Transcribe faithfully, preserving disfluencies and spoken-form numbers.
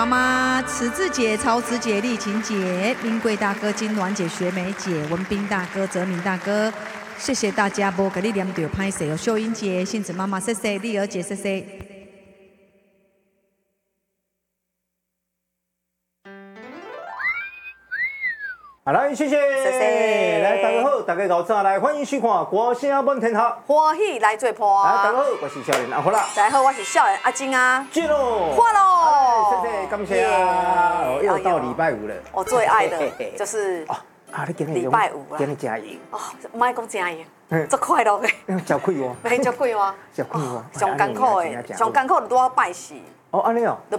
妈妈慈子姐、曹子姐、丽琴姐、林贵大哥、金銮姐、学梅姐、文斌大哥、泽明大哥，谢谢大家，无给你念到拍摄哦。秀英姐、杏子妈妈，谢谢；丽儿姐，谢谢。 好，来，谢谢， 谢谢。 来，大家好，大家搞早来，欢迎收看《歌声满天下》， 欢喜来做伴。 来，大家好，我是少年阿虎啦。 大家好，我是少年阿金啊。 见喽， 换喽， 谢谢，感谢啊！哦，又到礼拜五了。 我最爱的就是哦啊，你今日礼拜五啦， 今日加盐哦，莫讲真盐，足快乐的。 真贵哦， 没足贵吗？ 真贵哦， 上艰苦的，上艰苦就拄好拜四。 哦，安尼哦， 就